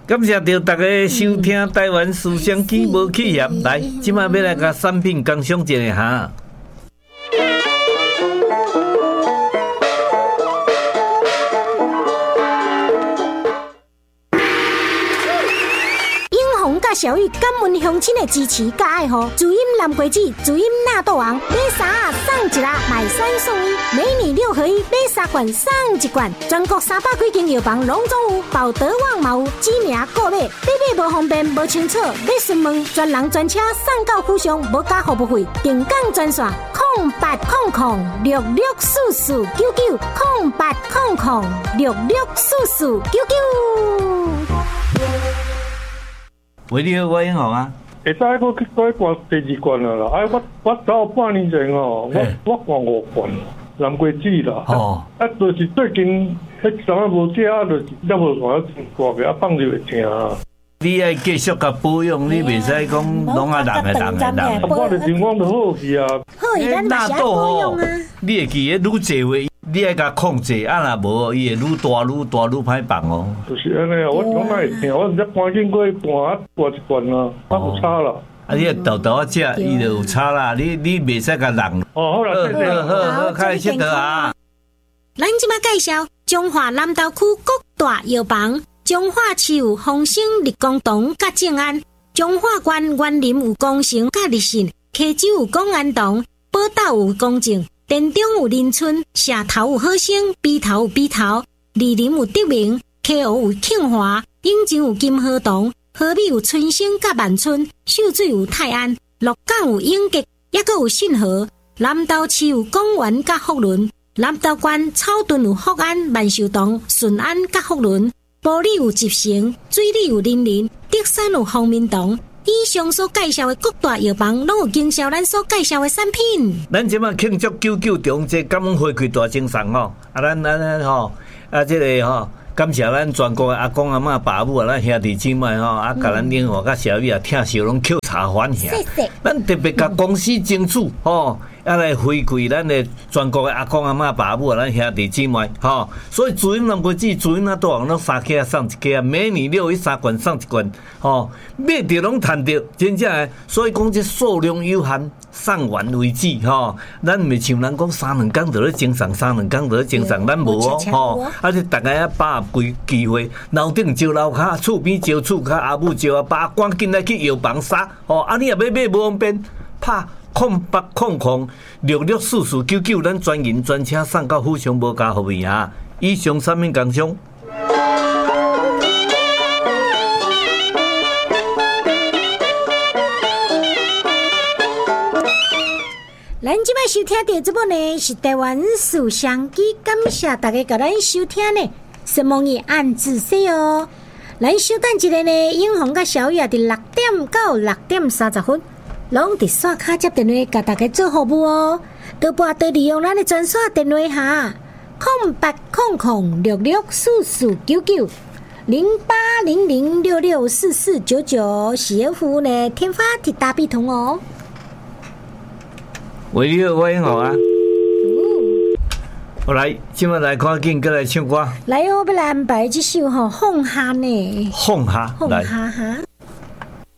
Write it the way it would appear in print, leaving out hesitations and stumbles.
感谢到大家收听台湾思想起无企业，来，即摆要来甲产品工商一下哈。 小玉感恩乡亲的支持甲爱护，主饮蓝桂子，主饮纳豆王，买3送1买3送1，美女6合1，买3罐送1罐，全国300几间药房拢总有，宝德旺嘛有，知名购买，买无方便无清楚，要询问专人专车送到府上，无加服务费，定岗专线0800664499，0800664499。 喂，你好，我英雄啊。 会使我去改关第2关了啦。我早半年前哦，我关5关蓝桂子啦。哦。就是最近迄啥无食，就是了无看真挂个，放就会听啊。 你爱继续甲保养，你袂使讲拢啊人。 我就情况就好去啊。 好，咱嘛是爱保养啊。 你会记得愈济话。你爱甲控制，若无伊会愈大愈歹放哦。 就是安尼啊，我讲会听，我毋则赶紧过去灌一罐啊，有差啦。 啊，你豆啊食，伊就有差啦。你袂使甲人。 哦，好啦， 好，开始佚佗啊。 咱即摆介绍中华南投区各大药房，中华市有丰兴立功堂甲正安，中华县园林有光城甲立信，溪州有公安堂，宝岛有公正。田中有林村，社头有好生，鼻头有鼻头，梨林有德明，溪湖有庆华，永州有金河堂，河美有春生甲万春，秀水有泰安，鹿港有永吉，也阁有信和。南投市有公园甲福伦，南投县草屯有福安、万寿堂、顺安甲福伦，埔里有集成，水里有林林，德山有方明堂。以上所介绍的各大药房，拢有经销咱所介绍的产品。 咱即马庆祝99中这感恩花开大精神吼，咱吼这个吼，感谢咱全国的阿公阿嬷爸母啊，咱兄弟姊妹吼，甲咱另外甲小玉啊，听小拢扣茶还乡。咱特别甲公司争取吼。来回馈咱的全国的阿公阿嬷爸母啊，咱兄弟姊妹吼，所以主饮蓝桂子、主饮大王拢3克送1克，美女6伊3罐送1罐，吼，买着拢赚着，真正的。所以讲这数量有限，送完为止吼。咱袂像人讲3、2工就咧精神，3、2工就咧精神，咱无哦吼。啊，这大家啊把握机会，楼顶招楼骹，厝边招厝骹，阿母招阿爸，赶紧来去药房杀吼。啊，你也要买无方便，拍。0800664499，咱专营专车送到府上无加服务费啊！以上产品工商。 咱即摆收听到这部呢是台湾思想机，感谢大家甲咱收听呢，希望你按仔细哦。咱稍等一下呢，永红甲小玉伫6点到6点30分。拢伫线卡接电话，甲大家做服务哦。多拨多利用咱的专线电话哈，0800664499，0800664499，喜悦服务呢，天发铁大必通哦。 喂，你好，我英豪啊。我来，今晚来赶紧过来唱歌。 来哦，要来安排这首吼，放下呢。 放下， 放下哈。